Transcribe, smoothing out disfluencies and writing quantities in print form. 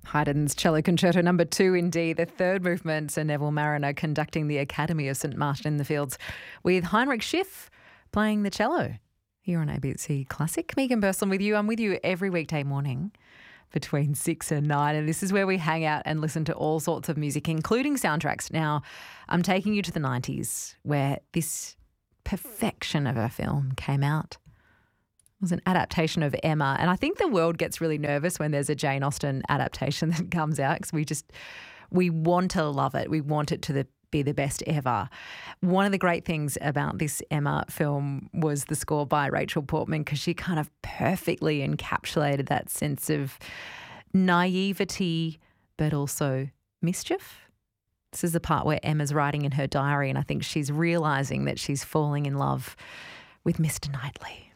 Haydn's Cello Concerto No. 2 in D, the third movement, Sir Neville Marriner conducting the Academy of St Martin in the Fields with Heinrich Schiff playing the cello here on ABC Classic. Megan Burslem with you. I'm with you every weekday morning between 6 and 9, and this is where we hang out and listen to all sorts of music, including soundtracks. Now, I'm taking you to the 90s where this perfection of a film came out. It was an adaptation of Emma, and I think the world gets really nervous when there's a Jane Austen adaptation that comes out because we want to love it. We want it to be the best ever. One of the great things about this Emma film was the score by Rachel Portman, because she kind of perfectly encapsulated that sense of naivety but also mischief. This is the part where Emma's writing in her diary, and I think she's realising that she's falling in love with Mr. Knightley.